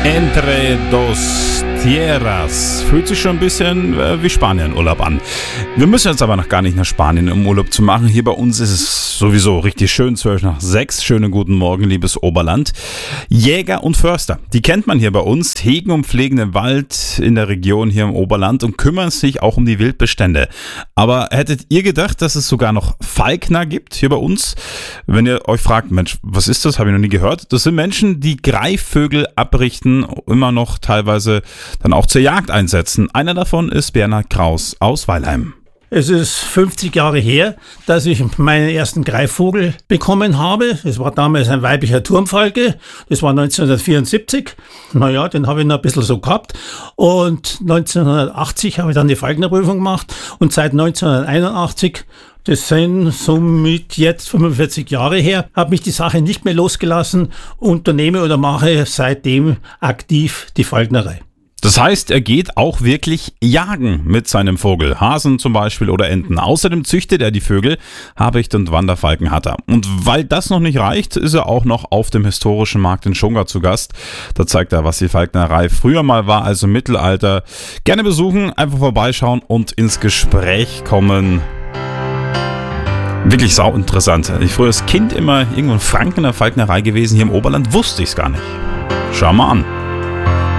Entre dos Tierras. Fühlt sich schon ein bisschen wie Spanien-Urlaub an. Wir müssen jetzt aber noch gar nicht nach Spanien, um Urlaub zu machen. Hier bei uns ist es sowieso richtig schön, 5:12. Schönen guten Morgen, liebes Oberland. Jäger und Förster, die kennt man hier bei uns, hegen und pflegen den Wald in der Region hier im Oberland und kümmern sich auch um die Wildbestände. Aber hättet ihr gedacht, dass es sogar noch Falkner gibt hier bei uns? Wenn ihr euch fragt, Mensch, was ist das? Habe ich noch nie gehört. Das sind Menschen, die Greifvögel abrichten, immer noch teilweise dann auch zur Jagd einsetzen. Einer davon ist Bernhard Kraus aus Weilheim. Es ist 50 Jahre her, dass ich meinen ersten Greifvogel bekommen habe. Es war damals ein weiblicher Turmfalke. Das war 1974. Naja, den habe ich noch ein bisschen so gehabt. Und 1980 habe ich dann die Falknerprüfung gemacht. Und seit 1981, das sind somit jetzt 45 Jahre her, hat mich die Sache nicht mehr losgelassen, unternehme oder mache seitdem aktiv die Falknerei. Das heißt, er geht auch wirklich jagen mit seinem Vogel. Hasen zum Beispiel oder Enten. Außerdem züchtet er die Vögel. Habicht und Wanderfalken hat er. Und weil das noch nicht reicht, ist er auch noch auf dem historischen Markt in Schongau zu Gast. Da zeigt er, was die Falknerei früher mal war, also Mittelalter. Gerne besuchen, einfach vorbeischauen und ins Gespräch kommen. Wirklich sau interessant. Ich früher als Kind immer irgendwo in Franken in der Falknerei gewesen, hier im Oberland, wusste ich es gar nicht. Schau mal an.